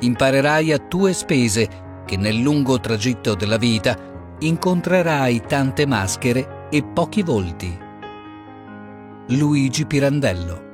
Imparerai a tue spese che nel lungo tragitto della vita incontrerai tante maschere e pochi volti. Luigi Pirandello.